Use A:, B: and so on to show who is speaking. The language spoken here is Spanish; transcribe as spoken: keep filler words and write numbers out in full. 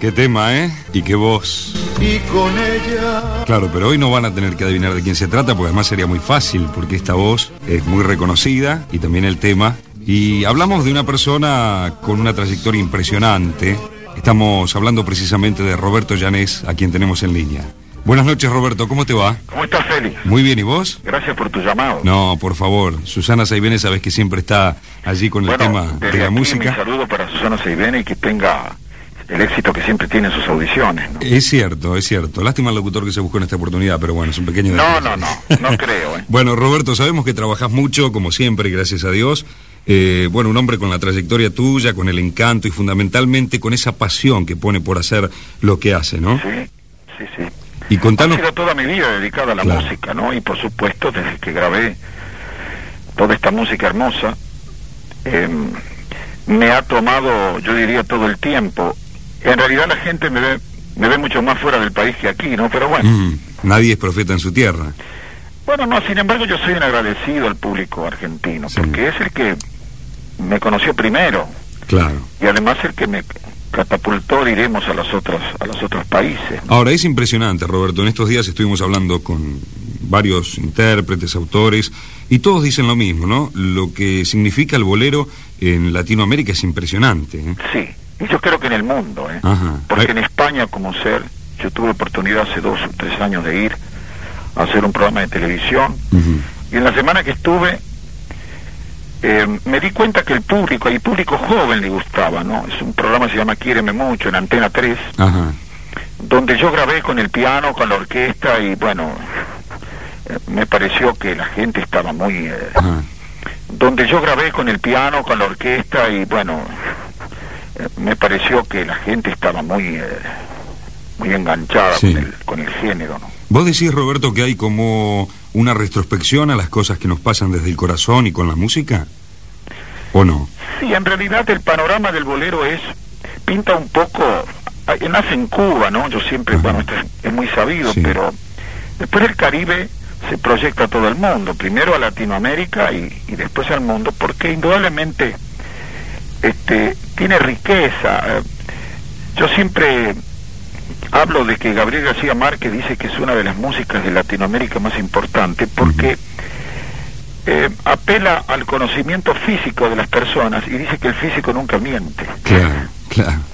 A: Qué tema, ¿eh? Y qué voz.
B: Y con ella...
A: Claro, pero hoy no van a tener que adivinar de quién se trata, porque además sería muy fácil, porque esta voz es muy reconocida y también el tema. Y hablamos de una persona con una trayectoria impresionante. Estamos hablando precisamente de Roberto Llanés, a quien tenemos en línea. Buenas noches, Roberto, ¿cómo te va?
C: ¿Cómo estás, Félix?
A: Muy bien, ¿y vos?
C: Gracias por tu llamado.
A: No, por favor, Susana Saibene, sabes que siempre está allí con el
C: bueno,
A: tema de la
C: aquí
A: música.
C: Mi saludo para Susana Saibene y que tenga el éxito que siempre tiene en sus audiciones, ¿no?
A: Es cierto, es cierto. Lástima el locutor que se buscó en esta oportunidad, pero bueno, es un pequeño...
C: No, no, no, no creo, ¿eh?
A: Bueno, Roberto, sabemos que trabajás mucho, como siempre, gracias a Dios. Eh, bueno, un hombre con la trayectoria tuya, con el encanto y fundamentalmente con esa pasión que pone por hacer lo que hace, ¿no?
C: Sí, sí, sí.
A: Y contanos...
C: Ha sido toda mi vida dedicada a la
A: Claro.
C: música, ¿no? Y por supuesto, desde que grabé toda esta música hermosa, eh, me ha tomado, yo diría, todo el tiempo. En realidad la gente me ve, me ve mucho más fuera del país que aquí, ¿no? Pero bueno.
A: Mm, nadie es profeta en su tierra.
C: Bueno, no, sin embargo yo soy un agradecido al público argentino,
A: Sí.
C: porque es el que me conoció primero,
A: Claro.
C: y además el que me catapultó, diremos, a los otros, a los otros países.
A: Ahora, es impresionante, Roberto. En estos días estuvimos hablando con varios intérpretes, autores, y todos dicen lo mismo, ¿no? Lo que significa el bolero en Latinoamérica es impresionante, ¿eh?
C: Sí, y yo creo que en el mundo, ¿eh?
A: Ajá.
C: Porque
A: Ay-
C: en España, como ser, yo tuve oportunidad hace dos o tres años de ir a hacer un programa de televisión,
A: Ujú.
C: y en la semana que estuve, eh, me di cuenta que el público, y público joven le gustaba, ¿no? Es un programa que se llama Quiéreme Mucho, en Antena tres,
A: Ajá.
C: donde yo grabé con el piano, con la orquesta, y bueno, eh, me pareció que la gente estaba muy... eh,
A: Ajá.
C: donde yo grabé con el piano, con la orquesta, y bueno, eh, me pareció que la gente estaba muy eh, muy enganchada
A: Sí.
C: con, el, con el género, ¿no?
A: Vos decís, Roberto, que hay como una retrospección a las cosas que nos pasan desde el corazón y con la música, ¿o no?
C: Sí, en realidad el panorama del bolero es, pinta un poco, eh, nace en Cuba, ¿no? Yo siempre,
A: Ajá.
C: bueno, esto es, es muy sabido,
A: Sí.
C: pero después del Caribe se proyecta a todo el mundo, primero a Latinoamérica y, y después al mundo, porque indudablemente este tiene riqueza. Eh, Yo siempre hablo de que Gabriel García Márquez dice que es una de las músicas de Latinoamérica más importantes, porque eh, apela al conocimiento físico de las personas y dice que el físico nunca miente.
A: Claro, claro.